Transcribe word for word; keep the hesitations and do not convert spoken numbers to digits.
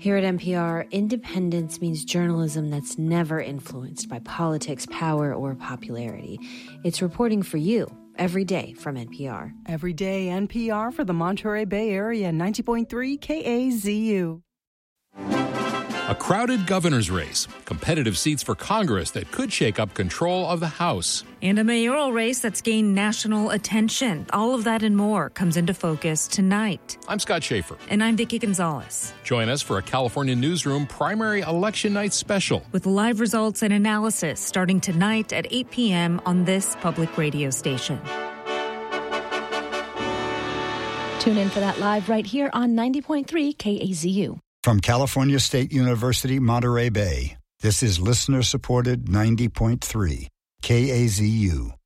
Here at N P R, independence means journalism that's never influenced by politics, power, or popularity. It's reporting for you every day from N P R. Every day N P R for the Monterey Bay Area, ninety point three K A Z U. A crowded governor's race, competitive seats for Congress that could shake up control of the House. And a mayoral race that's gained national attention. All of that and more comes into focus tonight. I'm Scott Schaefer. And I'm Vicki Gonzalez. Join us for a California Newsroom primary election night special. With live results and analysis starting tonight at eight p.m. on this public radio station. Tune in for that live right here on ninety point three K A Z U. From California State University, Monterey Bay, this is listener-supported ninety point three K A Z U,